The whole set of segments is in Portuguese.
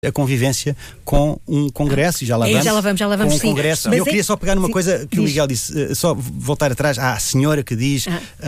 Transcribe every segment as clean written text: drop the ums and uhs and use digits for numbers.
a convivência com um congresso, e já lá vamos, sim. Congresso. Mas eu queria só pegar numa coisa que o Miguel disse, só voltar atrás, à senhora que diz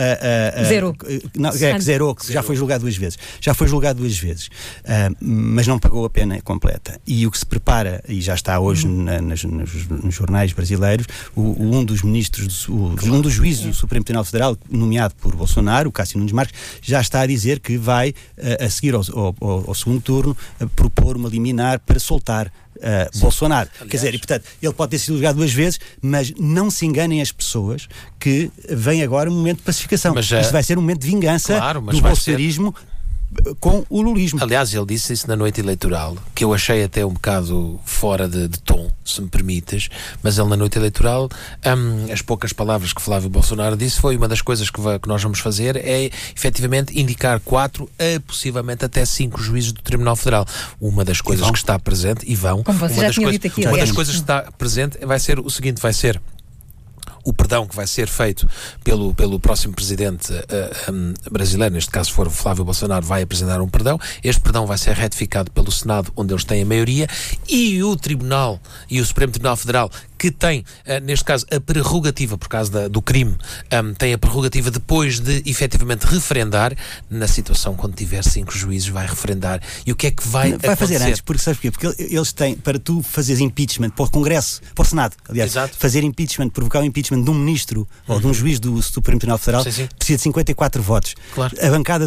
que zerou, que já foi julgado duas vezes, mas não pagou a pena completa. E o que se prepara, e já está hoje nos jornais brasileiros, um dos ministros, um dos juízes do Supremo Tribunal Federal, nomeado por Bolsonaro, o Cássio Nunes Marques, já está a dizer que vai, a seguir ao segundo turno, propor uma liminar para soltar Bolsonaro. Aliás, quer dizer, e portanto, ele pode ter sido julgado duas vezes, mas não se enganem as pessoas que vem agora um momento de pacificação. Isto vai ser um momento de vingança do bolsonarismo com o lulismo. Aliás, ele disse isso na noite eleitoral, que eu achei até um bocado fora de tom, se me permites, mas ele na noite eleitoral, as poucas palavras que Flávio Bolsonaro disse, foi uma das coisas que nós vamos fazer é, efetivamente, indicar 4 a possivelmente até 5 juízes do Tribunal Federal. Uma das coisas que está presente, e vão, como você já tinha dito aqui, uma das coisas que está presente vai ser o seguinte, vai ser o perdão que vai ser feito pelo próximo presidente brasileiro, neste caso for o Flávio Bolsonaro, vai apresentar um perdão. Este perdão vai ser ratificado pelo Senado, onde eles têm a maioria, e o Tribunal e o Supremo Tribunal Federal, que tem, neste caso, a prerrogativa, por causa do crime, tem a prerrogativa depois de efetivamente referendar, na situação quando tiver 5 juízes, vai referendar. E o que é que vai acontecer? Vai fazer antes, porque sabes porquê? Porque eles têm, para tu fazeres impeachment para o Congresso, para o Senado, aliás, exato, fazer impeachment, provocar o impeachment de um ministro ou de um juiz do Supremo Tribunal Federal, sim. precisa de 54 votos. Claro. A bancada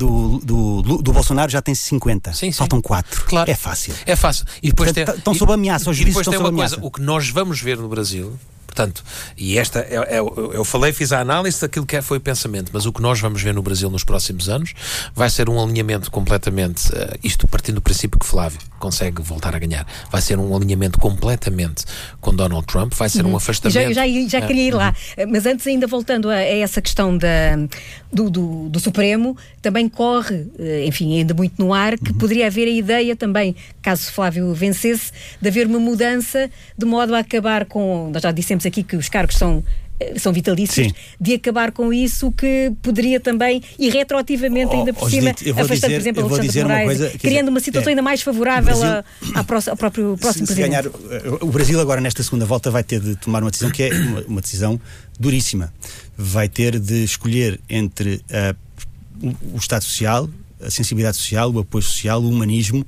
do Bolsonaro já tem 50. Sim. Faltam 4. Claro. É fácil. É fácil. E depois estão sob ameaça, os juízes estão sob ameaça. O que nós vamos ver no Brasil, portanto, e esta eu fiz a análise daquilo que foi o pensamento, mas o que nós vamos ver no Brasil nos próximos anos vai ser um alinhamento completamente, isto partindo do princípio que Flávio consegue voltar a ganhar, vai ser um alinhamento completamente com Donald Trump, vai ser um afastamento. Já queria ir lá, mas antes, ainda voltando a essa questão do Supremo, também corre, enfim, ainda muito no ar, que poderia haver a ideia também, caso Flávio vencesse, de haver uma mudança de modo a acabar com, nós já dissemos aqui que os cargos são vitalícios, de acabar com isso, que poderia também, e retroativamente ainda por cima, afastando, por exemplo, Alexandre Moraes, criando uma situação ainda mais favorável ao próprio próximo presidente. Ganhar, o Brasil agora nesta segunda volta vai ter de tomar uma decisão que é uma decisão duríssima. Vai ter de escolher entre o Estado Social, a sensibilidade social, o apoio social, o humanismo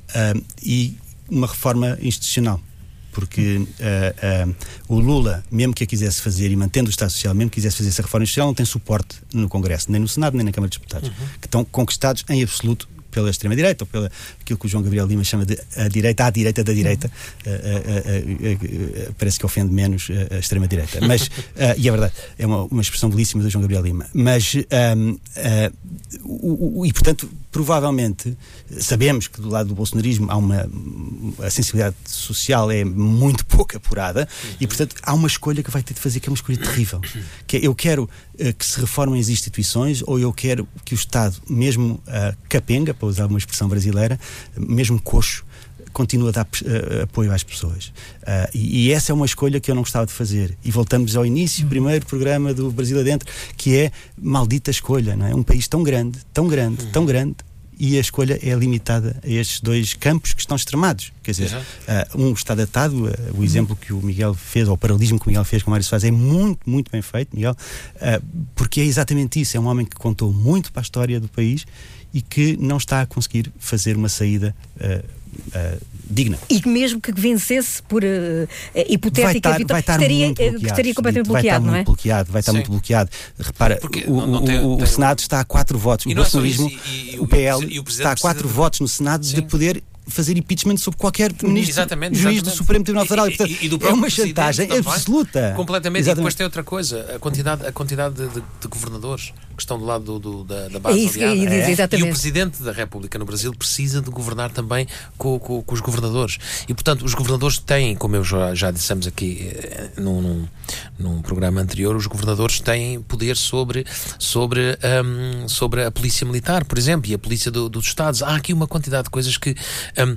e uma reforma institucional. Porque o Lula, mesmo que a quisesse fazer, e mantendo o Estado Social, mesmo que quisesse fazer essa reforma institucional, não tem suporte no Congresso, nem no Senado, nem na Câmara dos Deputados, que estão conquistados em absoluto pela extrema-direita, ou pela aquilo que o João Gabriel Lima chama de à direita da direita. Parece que ofende menos a extrema-direita. Mas, e é verdade, é uma expressão belíssima do João Gabriel Lima. Mas, e portanto, provavelmente, sabemos que do lado do bolsonarismo a sensibilidade social é muito pouco apurada, e portanto há uma escolha que vai ter de fazer, que é uma escolha terrível, que é: eu quero que se reformem as instituições, ou eu quero que o Estado, mesmo capenga, para usar uma expressão brasileira, mesmo coxo, continue a dar apoio às pessoas. E essa é uma escolha que eu não gostava de fazer. E voltamos ao início, primeiro programa do Brasil Adentro, que é maldita escolha, não é? Um país tão grande, e a escolha é limitada a estes 2 campos que estão extremados. Quer dizer, um está datado, o exemplo que o Miguel fez, ou o paralelismo que o Miguel fez com o Mário Soares, é muito, muito bem feito, Miguel, porque é exatamente isso. É um homem que contou muito para a história do país e que não está a conseguir fazer uma saída digna. E mesmo que vencesse por hipotética vitória, estaria completamente bloqueado, não é? Vai estar muito bloqueado. Repara, o Senado está a 4 votos. O bolsonarismo, o PL, está a 4 votos no Senado de poder fazer impeachment sobre qualquer ministro, juiz do Supremo Tribunal Federal. E, portanto, é uma chantagem absoluta. Completamente. Exatamente. E depois tem outra coisa, a quantidade de governadores que estão do lado da base aliada. E o Presidente da República no Brasil precisa de governar também com os governadores. E, portanto, os governadores têm, como eu já dissemos aqui num programa anterior, os governadores têm poder sobre a polícia militar, por exemplo, e a polícia dos Estados. Há aqui uma quantidade de coisas que,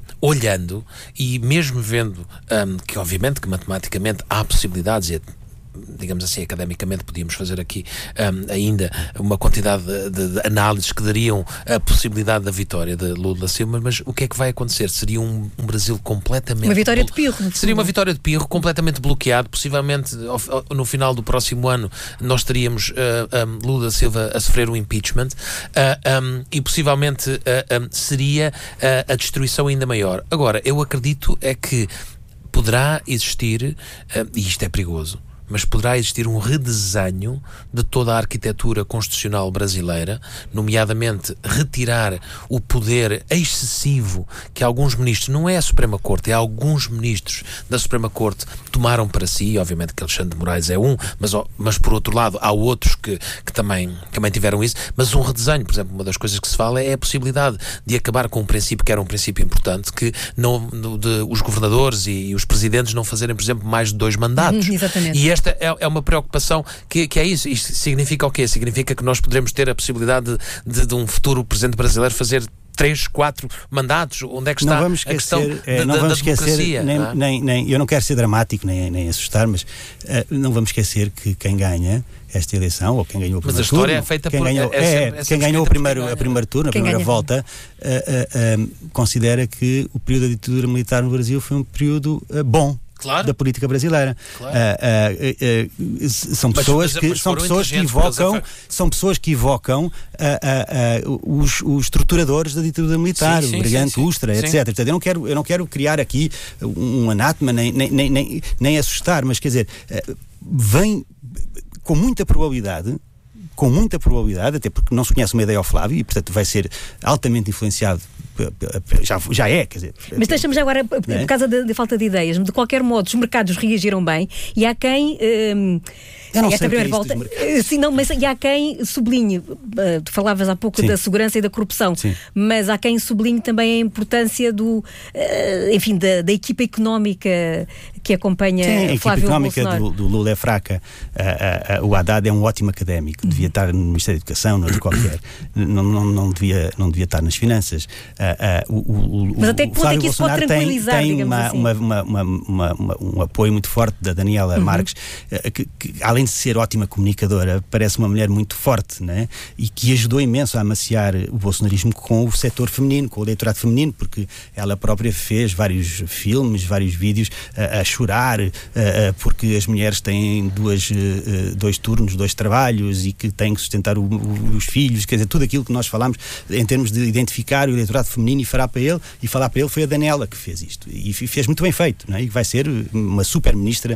olhando e mesmo vendo que obviamente que matematicamente há possibilidades, digamos assim, academicamente podíamos fazer aqui ainda uma quantidade de análises que dariam a possibilidade da vitória de Lula da Silva, mas o que é que vai acontecer? Seria um Brasil completamente... Uma vitória de pirro. Seria uma vitória de pirro, completamente bloqueado. Possivelmente no final do próximo ano nós teríamos Lula da Silva a sofrer um impeachment e possivelmente seria a destruição ainda maior. Agora, eu acredito é que poderá existir, e isto é perigoso, mas poderá existir um redesenho de toda a arquitetura constitucional brasileira, nomeadamente retirar o poder excessivo que alguns ministros, não é a Suprema Corte, é alguns ministros da Suprema Corte tomaram para si. Obviamente que Alexandre de Moraes é um, mas por outro lado há outros que também tiveram isso. Mas um redesenho, por exemplo, uma das coisas que se fala é a possibilidade de acabar com um princípio que era um princípio importante, que os governadores e os presidentes não fazerem, por exemplo, mais de 2 mandatos. Exatamente. E esta é uma preocupação que é isso. Isto significa o quê? Significa que nós poderemos ter a possibilidade de um futuro presidente brasileiro fazer 3, 4 mandatos. Onde é que está a questão da democracia? Eu não quero ser dramático nem assustar, mas não vamos esquecer que quem ganha esta eleição, ou quem ganhou o primeiro turno... Mas a história é feita quem ganhou o primeiro turno, a primeira volta, considera que o período da ditadura militar no Brasil foi um período bom. Claro. Da política brasileira. Claro. São pessoas que evocam os estruturadores da ditadura militar, o Brigante, Ustra, etc. Portanto, eu não quero criar aqui um anátema nem assustar, mas quer dizer, vem com muita probabilidade, até porque não se conhece uma ideia ao Flávio e, portanto, vai ser altamente influenciado. Já é, quer dizer. Mas deixamos agora, por causa da falta de ideias, de qualquer modo, os mercados reagiram bem e há quem. Eu não sei primeira volta. Sim, não, mas há quem sublinhe. Tu falavas há pouco da segurança e da corrupção, mas há quem sublinhe também a importância da equipa económica que acompanha Flávio Bolsonaro. A equipa económica do Lula é fraca. O Haddad é um ótimo académico, devia estar no Ministério da Educação, não qualquer. Não devia estar nas finanças. Mas até que ponto é que isso pode tranquilizar, tem um apoio muito forte da Daniela Marques, que além de ser ótima comunicadora, parece uma mulher muito forte, né? E que ajudou imenso a amaciar o bolsonarismo com o setor feminino, com o eleitorado feminino, porque ela própria fez vários filmes, vários vídeos a chorar porque as mulheres têm 2 turnos, 2 trabalhos e que têm que sustentar os filhos, quer dizer, tudo aquilo que nós falamos em termos de identificar o eleitorado feminino e falar para ele foi a Daniela que fez isto e fez muito bem feito, não é? E vai ser uma super ministra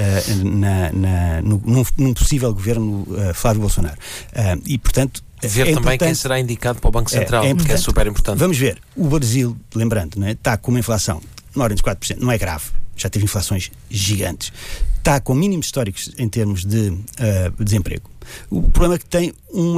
num possível governo Flávio Bolsonaro e portanto ver também quem será indicado para o Banco Central, que é super importante. Vamos ver, o Brasil, lembrando, não é? Está com uma inflação na ordem dos 4%, não é grave, já teve inflações gigantes, está com mínimos históricos em termos de desemprego. O problema é que tem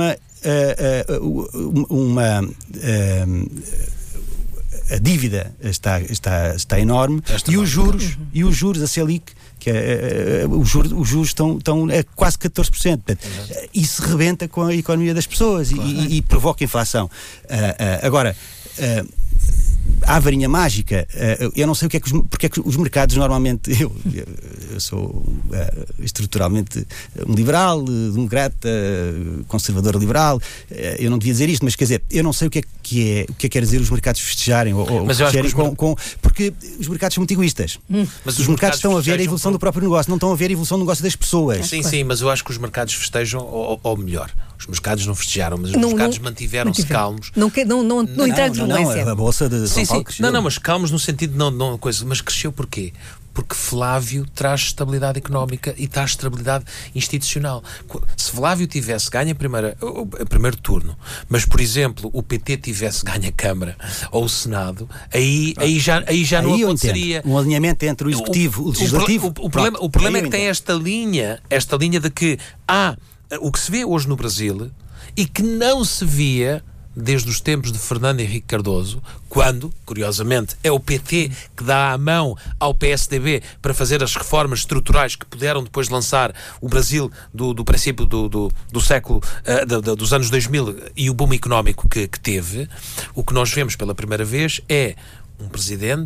a dívida está enorme e os juros, a Selic, que os juros estão a quase 14%. Portanto, isso rebenta com a economia das pessoas e provoca inflação. Agora, à varinha mágica, eu não sei porque é que os mercados normalmente, eu sou estruturalmente um liberal, democrata, conservador liberal, eu não devia dizer isto, mas quer dizer, eu não sei o que quer dizer os mercados festejarem ou festejarem porque os mercados são muito egoístas. Mas os mercados estão a ver a evolução do próprio negócio, não estão a ver a evolução do negócio das pessoas. Sim, mas eu acho que os mercados festejam, ou melhor, os mercados não festejaram, mas os mercados mantiveram-se calmos. Não entraram de turbulência. A bolsa de São Paulo cresceu. Não, mas calmos no sentido não coisa, mas cresceu porquê? Porque Flávio traz estabilidade económica e traz estabilidade institucional. Se Flávio tivesse ganho o primeiro turno, mas, por exemplo, o PT tivesse ganho a Câmara ou o Senado, aí já não aconteceria. Um alinhamento entre o Executivo e o Legislativo. O problema é que tem esta linha de que há o que se vê hoje no Brasil e que não se via desde os tempos de Fernando Henrique Cardoso, quando, curiosamente, é o PT que dá a mão ao PSDB para fazer as reformas estruturais que puderam depois lançar o Brasil do princípio do século, dos anos 2000 e o boom económico que teve. O que nós vemos pela primeira vez é um presidente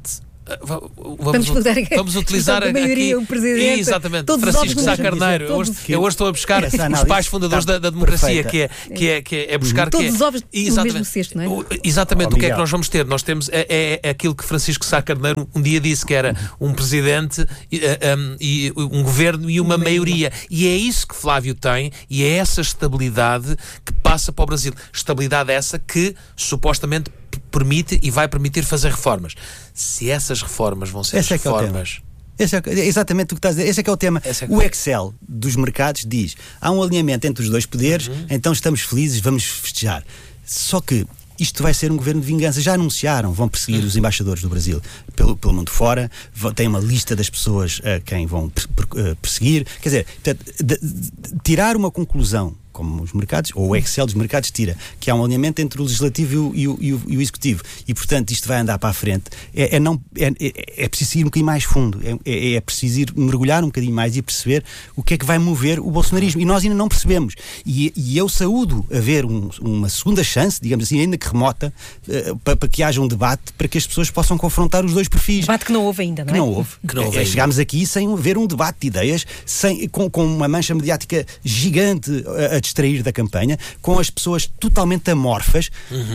vamos utilizar a maioria, aqui, um presidente, exatamente, Francisco Sá Carneiro. Eu hoje estou a buscar os pais fundadores da democracia, que é buscar todos os ovos no mesmo cesto, não é? Exatamente. O que é que nós vamos ter? Nós temos aquilo que Francisco Sá Carneiro um dia disse, que era um presidente e um governo e uma maioria. E é isso que Flávio tem, e é essa estabilidade que passa para o Brasil. Estabilidade essa que supostamente permite e vai permitir fazer reformas. Se essas reformas vão ser reformas... É exatamente o que estás a dizer. Esse é que é o tema. O Excel dos mercados diz: há um alinhamento entre os dois poderes, então estamos felizes, vamos festejar. Só que isto vai ser um governo de vingança. Já anunciaram, vão perseguir os embaixadores do Brasil pelo mundo fora, tem uma lista das pessoas a quem vão perseguir. Quer dizer, tirar uma conclusão, como os mercados, ou o Excel dos mercados tira, que há um alinhamento entre o legislativo e o executivo, e portanto isto vai andar para a frente, é preciso ir um bocadinho mais fundo, é preciso ir mergulhar um bocadinho mais e perceber o que é que vai mover o bolsonarismo, e nós ainda não percebemos, e eu saúdo haver uma segunda chance, digamos assim, ainda que remota, para que haja um debate, para que as pessoas possam confrontar os dois perfis. Debate que não houve ainda, não é? Que não houve. Chegámos aqui sem haver um debate de ideias, com uma mancha mediática gigante a distrair da campanha, com as pessoas totalmente amorfas,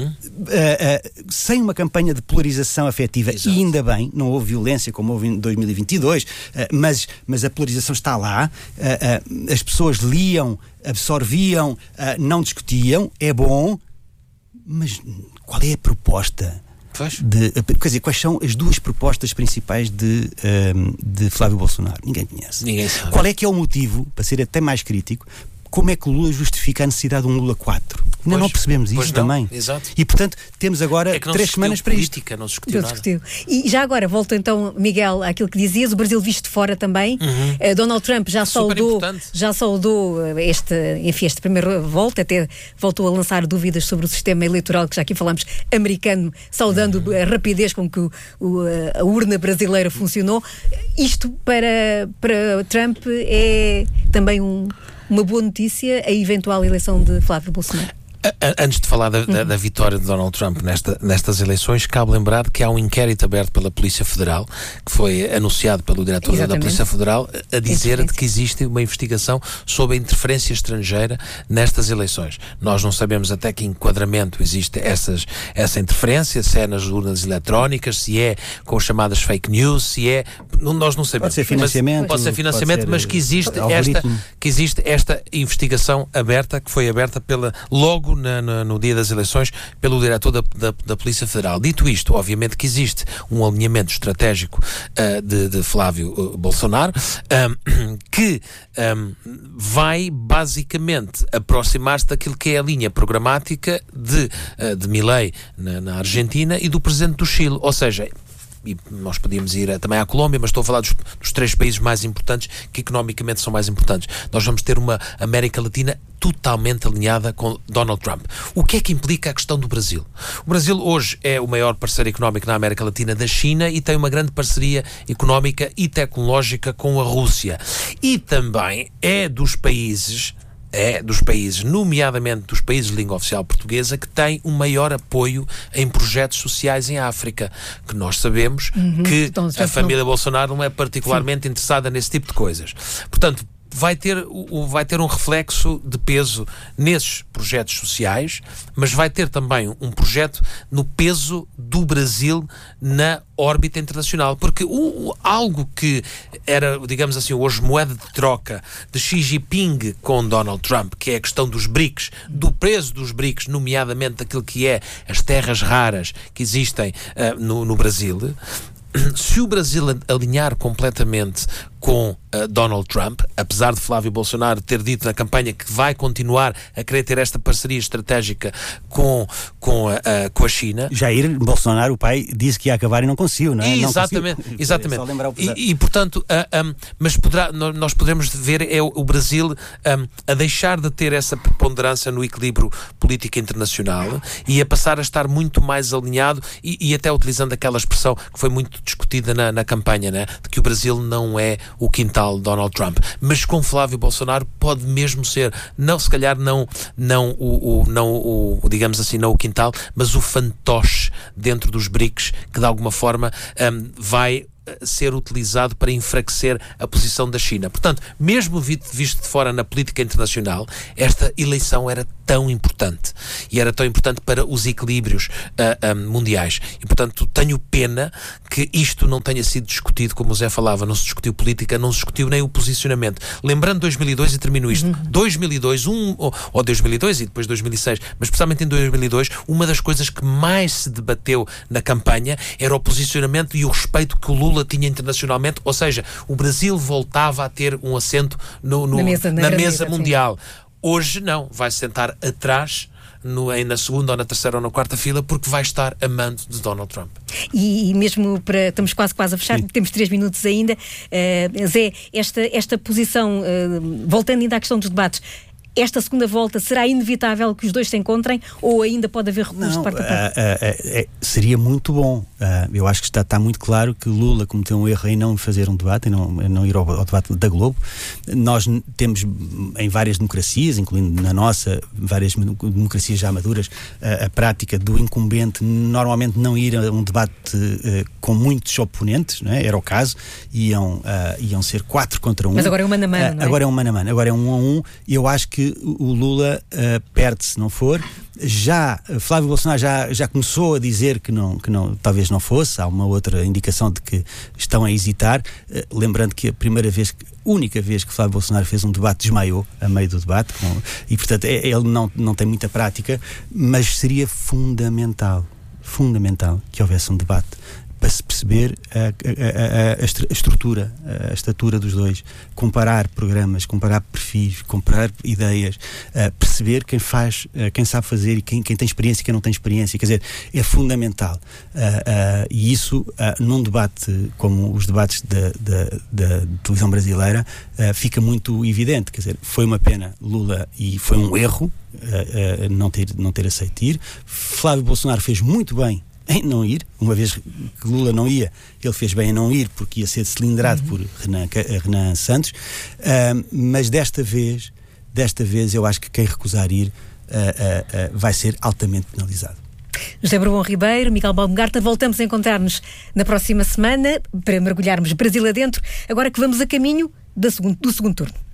sem uma campanha de polarização afetiva. Exato. E ainda bem, não houve violência como houve em 2022, mas a polarização está lá, as pessoas liam, absorviam, não discutiam, é bom, mas qual é a proposta? Quer dizer, quais são as duas propostas principais de Flávio Bolsonaro? Ninguém conhece. Ninguém sabe. Qual é que é o motivo, para ser até mais crítico, como é que o Lula justifica a necessidade de um Lula 4? Ainda não percebemos isso também. Exato. E, portanto, temos agora 3 semanas para isto. Não se discutiu nada. E já agora, volto então, Miguel, àquilo que dizias, o Brasil visto de fora também. Donald Trump já saudou esta primeira volta, até voltou a lançar dúvidas sobre o sistema eleitoral, que já aqui falámos, americano, saudando a rapidez com que a urna brasileira funcionou. Isto para Trump é também uma boa notícia, a eventual eleição de Flávio Bolsonaro. Antes de falar da vitória de Donald Trump nestas eleições, cabe lembrar que há um inquérito aberto pela Polícia Federal, que foi anunciado pelo diretor da Polícia Federal, a dizer de que existe uma investigação sobre a interferência estrangeira nestas eleições. Nós não sabemos até que enquadramento existe essa interferência, se é nas urnas eletrónicas, se é com chamadas fake news, se é... Nós não sabemos. Pode ser financiamento. Mas que existe esta investigação aberta, que foi aberta logo no dia das eleições pelo diretor da Polícia Federal. Dito isto, obviamente que existe um alinhamento estratégico de Flávio Bolsonaro, que vai basicamente aproximar-se daquilo que é a linha programática de Milei na Argentina e do presidente do Chile. Ou seja, e nós podíamos ir também à Colômbia, mas estou a falar dos 3 países mais importantes, que economicamente são mais importantes. Nós vamos ter uma América Latina totalmente alinhada com Donald Trump. O que é que implica a questão do Brasil? O Brasil hoje é o maior parceiro económico na América Latina da China e tem uma grande parceria económica e tecnológica com a Rússia. E também é dos países, nomeadamente dos países de língua oficial portuguesa, que tem um maior apoio em projetos sociais em África, que nós sabemos que a família Bolsonaro não é particularmente interessada nesse tipo de coisas. Portanto, vai ter um reflexo de peso nesses projetos sociais, mas vai ter também um projeto no peso do Brasil na órbita internacional, porque algo que era, digamos assim, hoje moeda de troca de Xi Jinping com Donald Trump, que é a questão dos BRICS, do peso dos BRICS, nomeadamente aquilo que é as terras raras que existem no Brasil. Se o Brasil alinhar completamente com Donald Trump, apesar de Flávio Bolsonaro ter dito na campanha que vai continuar a querer ter esta parceria estratégica com a China. Jair Bolsonaro, o pai, disse que ia acabar e não conseguiu, não é? Exatamente. E portanto, mas nós poderemos ver o Brasil a deixar de ter essa preponderância no equilíbrio político internacional e a passar a estar muito mais alinhado e até utilizando aquela expressão que foi muito discutida na campanha, né? De que o Brasil não é o quintal de Donald Trump. Mas com Flávio Bolsonaro pode mesmo ser, não, se calhar não digamos assim, não o quintal, mas o fantoche dentro dos BRICS, que de alguma forma vai ser utilizado para enfraquecer a posição da China. Portanto, mesmo visto de fora na política internacional, esta eleição era tão importante, e era tão importante para os equilíbrios mundiais. E, portanto, tenho pena que isto não tenha sido discutido, como o Zé falava, não se discutiu política, não se discutiu nem o posicionamento. Lembrando 2002, e termino isto, 2002, ou 2002 e depois 2006, mas especialmente em 2002, uma das coisas que mais se debateu na campanha era o posicionamento e o respeito que o Lula tinha internacionalmente, ou seja, o Brasil voltava a ter um assento na mesa mundial. Hoje não, vai sentar atrás na segunda ou na terceira ou na quarta fila, porque vai estar amando de Donald Trump. E mesmo estamos quase a fechar, temos 3 minutos ainda. Zé, esta posição, voltando ainda à questão dos debates, esta segunda volta será inevitável que os dois se encontrem, ou ainda pode haver recurso de parte a parte? Seria muito bom. Eu acho que está muito claro que Lula cometeu um erro em não fazer um debate, em não ir ao debate da Globo. Nós temos em várias democracias, incluindo na nossa, várias democracias já maduras, a prática do incumbente normalmente não ir a um debate com muitos oponentes, não é? Era o caso, iam ser 4 contra 1. Mas agora é um mano a mano, não é? Agora é um mano a mano, agora é 1 a 1, e eu acho que o Lula perde se não for. Flávio Bolsonaro já começou a dizer que talvez não fosse. Há uma outra indicação de que estão a hesitar, lembrando que a única vez que Flávio Bolsonaro fez um debate desmaiou a meio do debate, e portanto ele não tem muita prática, mas seria fundamental que houvesse um debate para se perceber a estrutura, a estatura dos dois, comparar programas, comparar perfis, comparar ideias, perceber quem sabe fazer e quem tem experiência e quem não tem experiência. Quer dizer, é fundamental. E isso, num debate como os debates da televisão brasileira, fica muito evidente. Quer dizer, foi uma pena Lula, e foi um erro não ter aceito ir. Flávio Bolsonaro fez muito bem em não ir, uma vez que Lula não ia, ele fez bem em não ir, porque ia ser cilindrado por Renan Santos, mas desta vez eu acho que quem recusar ir vai ser altamente penalizado. José Bourbon Ribeiro, Miguel Baumgartner, voltamos a encontrar-nos na próxima semana para mergulharmos Brasil adentro, agora que vamos a caminho do segundo turno.